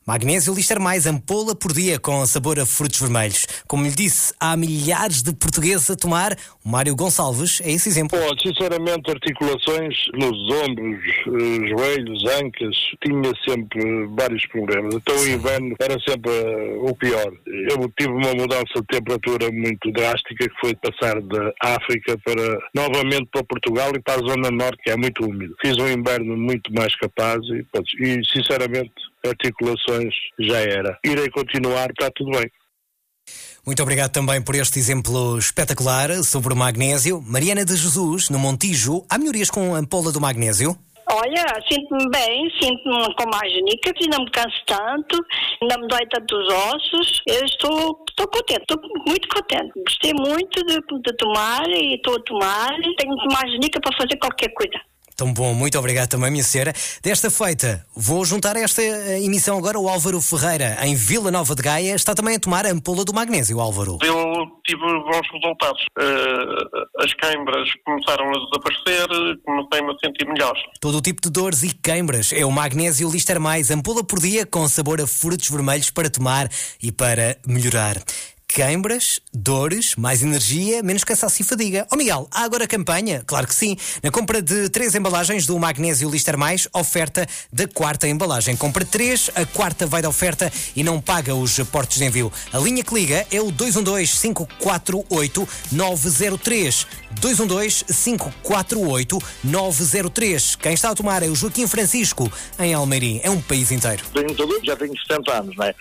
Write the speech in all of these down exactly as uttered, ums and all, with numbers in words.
Magnésio Lister Mais, ampola por dia com sabor a frutos vermelhos. Como lhe disse, há milhares de portugueses a tomar. O Mário Gonçalves é esse exemplo. Bom, sinceramente, articulações nos ombros, eh, joelhos, ancas, tinha sempre vários problemas. Então o inverno era sempre uh, o pior. Eu tive uma mudança de temperatura muito drástica, que foi passar da África para, novamente para Portugal e para a zona norte, que é muito úmido. Fiz um inverno muito mais capaz e, e sinceramente, articulações já era. Irei continuar, está tudo bem. Muito obrigado também por este exemplo espetacular sobre o magnésio. Mariana de Jesus, no Montijo, há melhorias com a ampola do magnésio? Olha, sinto-me bem, sinto-me com mais nicas e não me canso tanto, não me dói tanto os ossos. Eu estou, estou contente, estou muito contente. Gostei muito de, de tomar e estou a tomar. Tenho mais nica para fazer qualquer coisa. Tão bom, muito obrigado também, minha senhora. Desta feita, vou juntar a esta emissão agora o Álvaro Ferreira, em Vila Nova de Gaia. Está também a tomar a ampola do magnésio, Álvaro. Eu tive bons resultados. Uh, as queimbras começaram a desaparecer, comecei-me a sentir melhor. Todo o tipo de dores e queimbras é o Magnésio Lister Mais, ampola por dia com sabor a frutos vermelhos para tomar e para melhorar. Queimbras, dores, mais energia, menos cansaço e fadiga. Oh Miguel, há agora campanha? Claro que sim. Na compra de três embalagens do Magnésio Lister Mais, oferta da quarta embalagem. Compra três, a quarta vai de oferta e não paga os portos de envio. A linha que liga é o dois um dois, cinco quatro oito, nove zero três. dois um dois, cinco quatro oito, nove zero três. Quem está a tomar é o Joaquim Francisco, em Almeirim. É um país inteiro. Tenho todo, já tenho setenta anos, não é?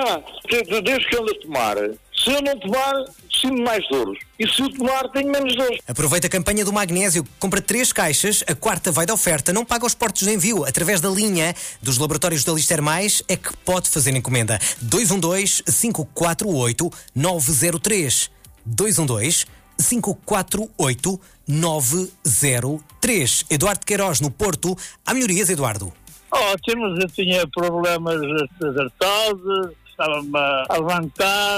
Desde que ando a tomar, se eu não tomar, sinto mais dores. E se eu tomar, tenho menos dores. Aproveita a campanha do magnésio. Compra três caixas, a quarta vai de oferta. Não paga os portos de envio. Através da linha dos laboratórios da Lister Mais é que pode fazer encomenda. dois um dois, cinco quatro oito, nove zero três. dois um dois, cinco quatro oito, nove zero três. Eduardo Queiroz, no Porto. Há melhorias, Eduardo? Ótimo, eu tinha problemas de artrose, estava-me a levantar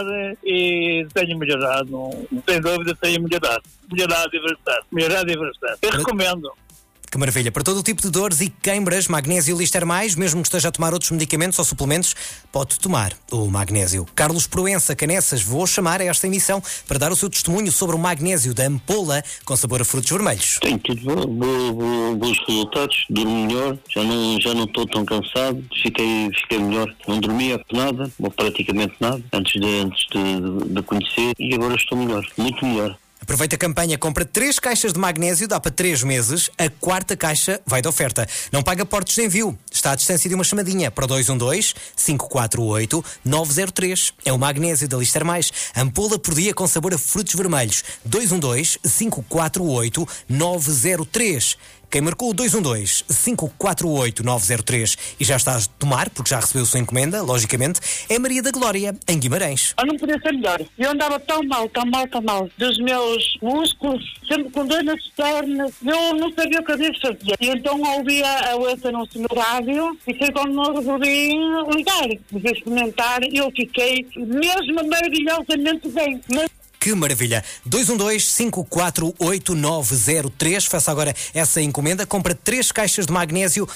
e tenho melhorado, não, não tenho dúvida, tenho melhorado. Melhorado e bastante. Melhorado e bastante. Eu recomendo. Que maravilha. Para todo o tipo de dores e queimbras, Magnésio Lister Mais, mesmo que esteja a tomar outros medicamentos ou suplementos, pode tomar o magnésio. Carlos Proença Canessas, vou chamar a esta emissão para dar o seu testemunho sobre o magnésio da ampola com sabor a frutos vermelhos. Tenho tido bo, bo, bons resultados, durmo melhor, já não, já não estou tão cansado, fiquei, fiquei melhor. Não dormia nada, ou praticamente nada, antes de, antes de, de conhecer, e agora estou melhor, muito melhor. Aproveita a campanha, compra três caixas de magnésio, dá para três meses, a quarta caixa vai de oferta. Não paga portos de envio, está à distância de uma chamadinha para o dois um dois, cinco quatro oito, nove zero três. É o magnésio da Lister Mais, ampola por dia com sabor a frutos vermelhos. dois um dois, cinco quatro oito, nove zero três. Quem marcou o dois um dois, cinco quatro oito, nove zero três e já está a tomar, porque já recebeu a sua encomenda, logicamente, é Maria da Glória, em Guimarães. Eu não podia ser melhor. Eu andava tão mal, tão mal, tão mal. Dos meus músculos, sempre com dor nas pernas. Eu não sabia o que eu devia fazer. E então ouvia a esse anúncio no rádio e foi quando eu resolvi ligar. Devia experimentar e eu fiquei mesmo maravilhosamente bem. Mas... Que maravilha! dois um dois, cinco quatro oito, nove zero três. Faça agora essa encomenda. Compra três caixas de magnésio